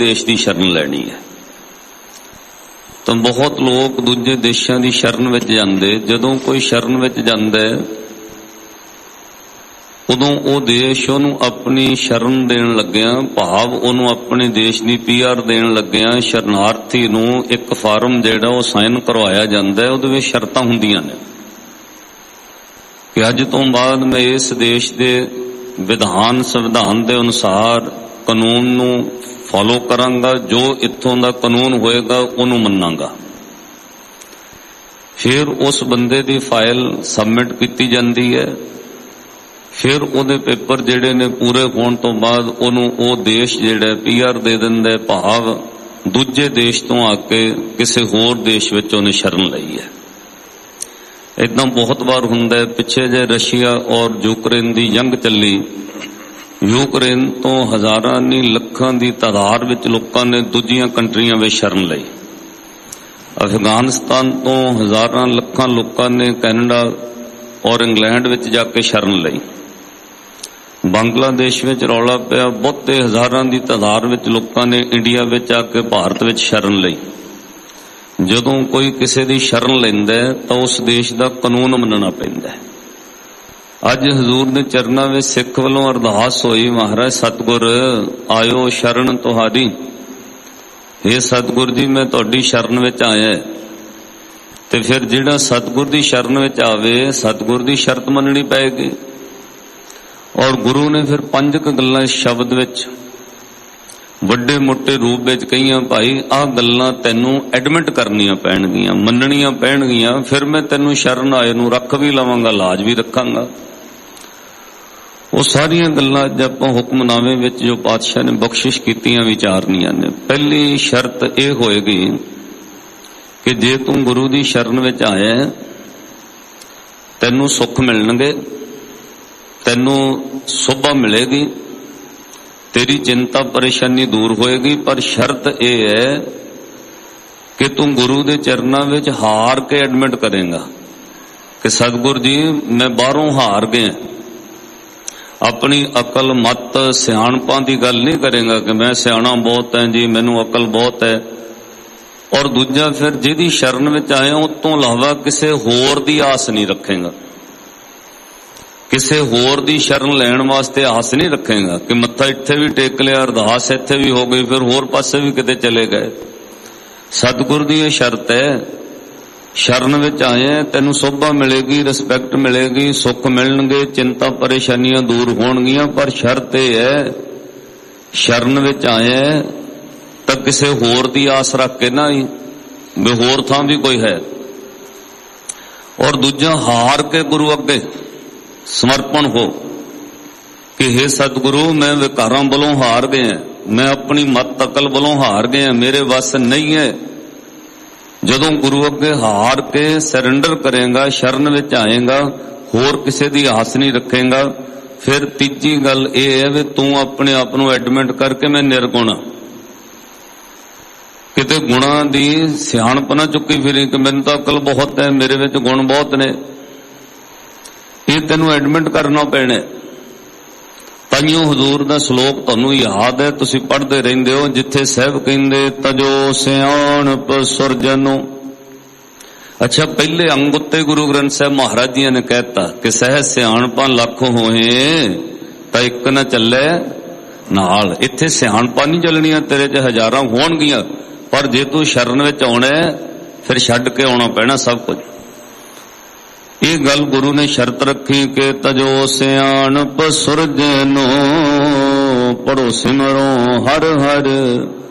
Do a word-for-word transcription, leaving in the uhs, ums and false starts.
देश की शरण लैनी है। तो बहुत लोग दूजे देशों की शरण विच जांदे, जदों कोई शरण विच जांदा है उदों वो देश उहनूं अपनी शरण देण लग्गिया, भाव उहनूं अपने देश की पी आर देण लग्गिया शरणार्थी नूं एक फार्म जिहड़ा वो साइन करवाया जांदा है। उहदे विच शर्तां हुंदियां ने कि अज तो बाद मैं इस देश के विधान संविधान के अनुसार कानून नूं फॉलो करांगा, जो इत्थों दा कानून होएगा उहनूं मन्नांगा। फिर उस बंदे की फाइल सबमिट की जाती है। फिर उहदे पेपर जिहड़े ने पूरे होने तो बाद उहनूं वो देश जिहड़ा पी आर दे दिंदा है, भाव दूजे देश तो आके किसी होर देश विच उहने शरण लई है। इदां बहुत बार हुंदा है। पिछे जे रशिया और यूक्रेन की जंग चली, यूक्रेन तो हजारां नहीं लखां की तादाद विच लोकां ने दूजियां कंट्रियां विच शरण लई। अफगानिस्तान तो हजारां लखां लोकां ने कैनेडा और इंग्लैंड विच जाके शरण लई। बांग्लादेश विच रौला पिया, बहुते हजारां की तादाद विच लोकां ने इंडिया विच आके भारत विच शरण लई। जदों कोई किसी की शरण लैंदा है तो उस देश का कानून मनना पैंदा है। अज हजूर दे चरनां विच सिख वालों अरदास होई, महाराज सतगुर आयो शरण तुहारी। हे सतगुर जी मैं तुहाडी शरण विच आया। ते फिर जिहड़ा सतगुर दी शरण विच आवे सतगुर दी शर्त मननी पैगी। और गुरु ने फिर पंज क गल्लां शब्द विच ਵੱਡੇ ਮੋਟੇ रूप ਵਿੱਚ ਕਹੀਆਂ, ਭਾਈ ਆਹ ਗੱਲਾਂ ਤੈਨੂੰ ਐਡਮਿਟ ਕਰਨੀਆਂ ਪੈਣਗੀਆਂ, ਮੰਨਣੀਆਂ ਪੈਣਗੀਆਂ। ਫਿਰ ਮੈਂ ਤੈਨੂੰ ਸ਼ਰਨ ਆਏ ਨੂੰ ਰੱਖ ਵੀ ਲਵਾਂਗਾ, ਲਾਜ ਵੀ ਰੱਖਾਂਗਾ। ਉਹ ਸਾਰੀਆਂ ਗੱਲਾਂ ਅੱਜ ਆਪਾਂ ਹੁਕਮਨਾਮੇ ਵਿੱਚ ਜੋ ਪਾਤਸ਼ਾਹ ਨੇ ਬਖਸ਼ਿਸ਼ ਕੀਤੀਆਂ ਵਿਚਾਰਨੀਆਂ ਨੇ। ਪਹਿਲੀ ਸ਼ਰਤ ਇਹ ਹੋਏਗੀ ਕਿ ਜੇ ਤੂੰ ਗੁਰੂ ਦੀ ਸ਼ਰਨ ਵਿੱਚ ਆਇਆ ਤੈਨੂੰ ਸੁੱਖ ਮਿਲਣਗੇ, ਤੈਨੂੰ ਸੋਭਾ ਮਿਲੇਗੀ, तेरी चिंता परेशानी दूर होएगी। पर शर्त यह है कि तू गुरु के चरणों में हार के एडमिट करेगा कि सतगुर जी मैं बाहरों हार गया। अपनी अकल मत सियाणपां की गल नहीं करेगा कि मैं सियाणा बहुत है जी, मैनू अकल बहुत है। और दूजा फिर जिहदी शरण में आया उस तो इलावा किसी होर दी आस नहीं रखेगा, किसी होर दी शरण लैण वास्ते आस नहीं रखेगा कि मत्था इत्थे भी टेक लिया, अरदास इत्थे भी हो गई, फिर होर पासे भी किते चले गए। सतगुर दी यह शर्त है, शरण विच आए तैनूं शोभा मिलेगी, रिस्पैक्ट मिलेगी, सुख मिलणगे, चिंता परेशानियां दूर होणगियां। पर शर्त यह है शरण विच आए तां किसी होर दी आस रख के ना ही भी होर थां भी कोई है। और दूजा हार के गुरु अगे समर्पण हो कि हे सतगुरु मैं विकारां वालों हार गया, मैं अपनी मत अकल वालों हार गया, मेरे वस नहीं है। जदों गुरु अगे हार के सरेंडर करेगा, शरण विच आएगा, होर किसी दी आस नहीं रखेगा। फिर तीजी गल यह है कि तू अपने आप को एडमिट करके मैं निर्गुण, किते गुणा दी सियाणप ना चुकी फिरी कि मैनूं तां अकल बहुत है, मेरे विच गुण बहुत ने। ये तेनू एडमिट करना पैना। ताइयों हजूर दा श्लोक तुहानू याद है, तुसी पढ़ते रहिंदे हो, जिथे साहब कहिंदे तजो सियाणप सुरजनो। अच्छा पहले अंग उत्ते गुरु ग्रंथ साहब महाराज जी ने कहता कि सहज सियाणपां लख होए तां इक ना चले नाल। इत्थे सियाणपां नहीं चलनियां, तेरे च हजारां होणगियां, पर जे तू शरण विच आउणा फिर छड्ड के आउणा पैना सब कुछ। ये गल गुरु ने शर्त रखी कि तजो सियाणप सुरजनो, पढ़ो सिमरो हर हर।